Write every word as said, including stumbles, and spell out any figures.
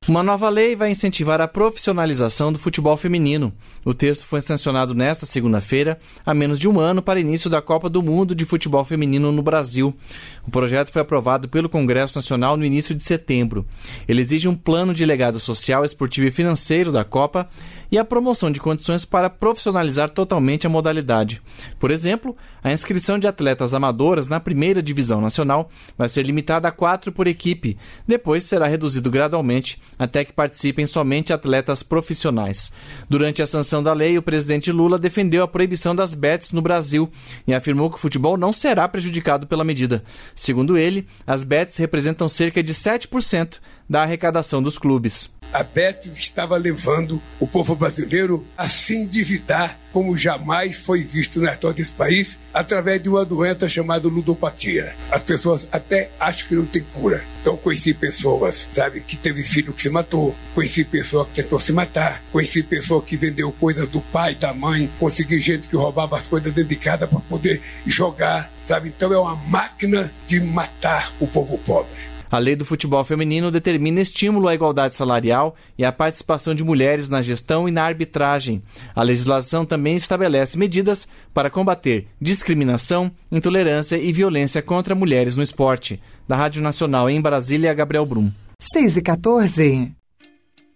Uma nova lei vai incentivar a profissionalização do futebol feminino. O texto foi sancionado nesta segunda-feira, a menos de um ano para início da Copa do Mundo de Futebol Feminino no Brasil. O projeto foi aprovado pelo Congresso Nacional no início de setembro. Ele exige um plano de legado social, esportivo e financeiro da Copa e a promoção de condições para profissionalizar totalmente a modalidade. Por exemplo, a inscrição de atletas amadoras na primeira divisão nacional vai ser limitada a quatro por equipe. Depois será reduzido gradualmente até que participem somente atletas profissionais. Durante a sanção da lei, o presidente Lula defendeu a proibição das bets no Brasil e afirmou que o futebol não será prejudicado pela medida. Segundo ele, as bets representam cerca de sete por cento da arrecadação dos clubes. A Bet estava levando o povo brasileiro a se endividar como jamais foi visto na história desse país, através de uma doença chamada ludopatia. As pessoas até acham que não tem cura. Então conheci pessoas, sabe, que teve filho que se matou, conheci pessoa que tentou se matar, conheci pessoa que vendeu coisas do pai, da mãe, consegui gente que roubava as coisas dentro de casa para poder jogar, sabe? Então é uma máquina de matar o povo pobre. A lei do futebol feminino determina estímulo à igualdade salarial e à participação de mulheres na gestão e na arbitragem. A legislação também estabelece medidas para combater discriminação, intolerância e violência contra mulheres no esporte. Da Rádio Nacional em Brasília, Gabriel Brum. seis e quatorze.